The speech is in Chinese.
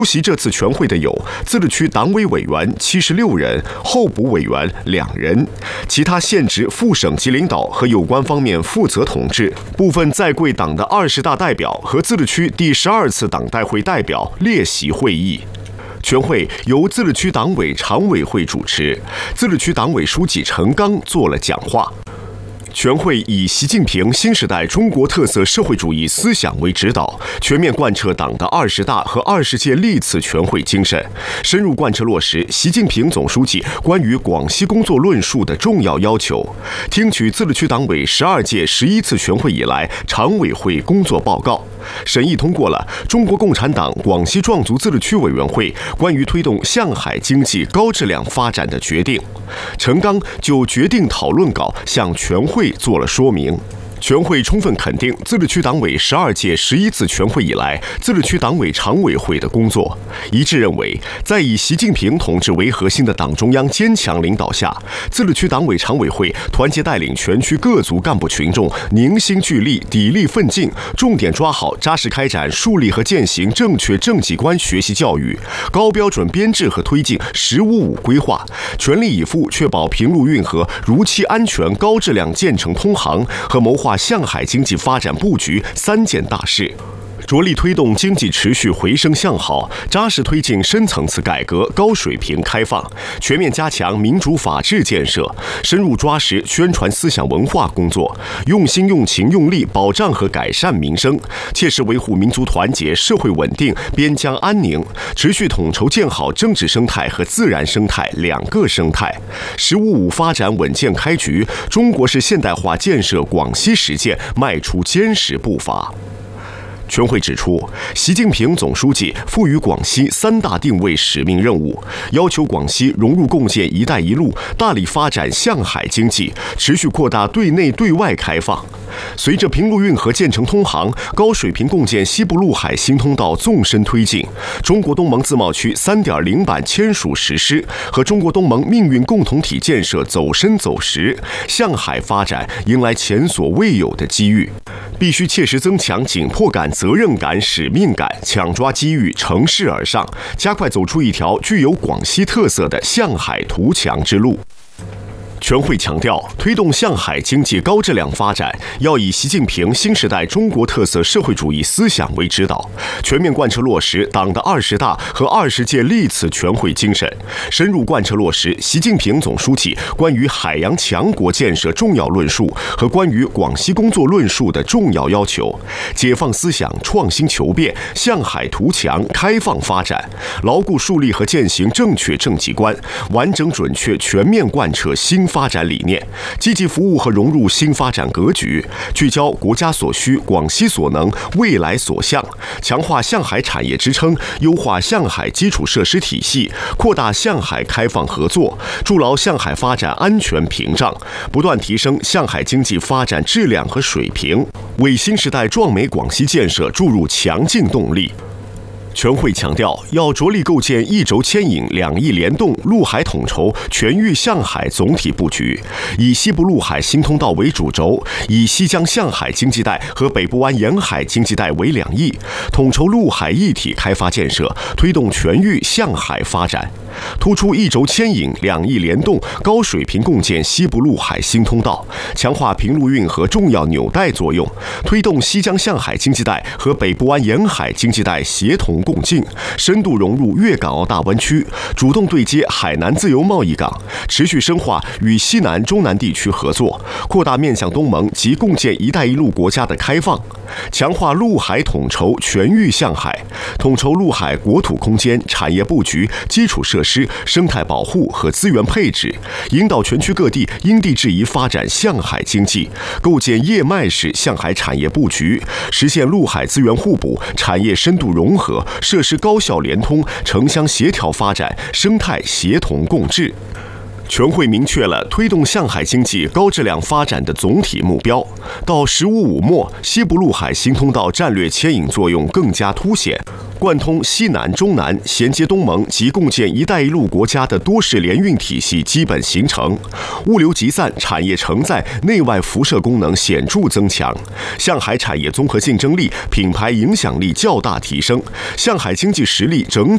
出席这次全会的有自治区党委委员76人，候补委员2人，其他现职副省级领导和有关方面负责同志，部分在贵党的20大代表和自治区第12次党代会代表列席会议。全会由自治区党委常委会主持，自治区党委书记陈刚做了讲话。全会以习近平新时代中国特色社会主义思想为指导，全面贯彻党的20大和20届历次全会精神，深入贯彻落实习近平总书记关于广西工作论述的重要要求，听取自治区党委12届11次全会以来常委会工作报告，审议通过了中国共产党广西壮族自治区委员会关于推动向海经济高质量发展的决定。陈刚就决定讨论稿向全会做了说明。全会充分肯定自治区党委12届11次全会以来自治区党委常委会的工作，一致认为，在以习近平同志为核心的党中央坚强领导下，自治区党委常委会团结带领全区各族干部群众凝心聚力、砥砺奋进，重点抓好扎实开展树立和践行正确政绩观学习教育，高标准编制和推进“15-5”规划，全力以赴确保平陆运河如期安全高质量建成通航和谋划向海经济发展布局3件大事，着力推动经济持续回升向好，扎实推进深层次改革、高水平开放，全面加强民主法治建设，深入抓实宣传思想文化工作，用心用情用力保障和改善民生，切实维护民族团结、社会稳定、边疆安宁，持续统筹建好政治生态和自然生态2个生态，“15-5”发展稳健开局，中国式现代化建设广西实践迈出坚实步伐。全会指出，习近平总书记赋予广西3大定位使命任务，要求广西融入共建“一带一路”，大力发展向海经济，持续扩大对内对外开放。随着平陆运河建成通航，高水平共建西部陆海新通道纵深推进，中国东盟自贸区3.0版签署实施，和中国东盟命运共同体建设走深走实，向海发展迎来前所未有的机遇。必须切实增强紧迫感、责任感、使命感，抢抓机遇，乘势而上，加快走出一条具有广西特色的向海图强之路。全会强调，推动向海经济高质量发展，要以习近平新时代中国特色社会主义思想为指导，全面贯彻落实党的20大和20届历次全会精神，深入贯彻落实习近平总书记关于海洋强国建设重要论述和关于广西工作论述的重要要求，解放思想，创新求变，向海图强，开放发展，牢固树立和践行正确政绩观，完整准确全面贯彻新发展理念，积极服务和融入新发展格局，聚焦国家所需、广西所能、未来所向，强化向海产业支撑，优化向海基础设施体系，扩大向海开放合作，筑牢向海发展安全屏障，不断提升向海经济发展质量和水平，为新时代壮美广西建设注入强劲动力。全会强调，要着力构建一轴牵引、两翼联动、陆海统筹、全域向海总体布局，以西部陆海新通道为主轴，以西江向海经济带和北部湾沿海经济带为两翼，统筹陆海一体开发建设，推动全域向海发展。突出一轴牵引、两翼联动，高水平共建西部陆海新通道，强化平陆运河重要纽带作用，推动西江向海经济带和北部湾沿海经济带协同共进，深度融入粤港澳大湾区，主动对接海南自由贸易港，持续深化与西南、中南地区合作，扩大面向东盟及共建“一带一路”国家的开放，强化陆海统筹全域向海，统筹陆海国土空间、产业布局、基础设施、生态保护和资源配置，引导全区各地因地制宜发展向海经济，构建叶脉式向海产业布局，实现陆海资源互补、产业深度融合、设施高效联通、城乡协调发展、生态协同共治。全会明确了推动向海经济高质量发展的总体目标。到“15-5”末，西部陆海新通道战略牵引作用更加凸显，贯通西南、中南，衔接东盟及共建“一带一路”国家的多式联运体系基本形成，物流集散、产业承载、内外辐射功能显著增强，向海产业综合竞争力、品牌影响力较大提升，向海经济实力整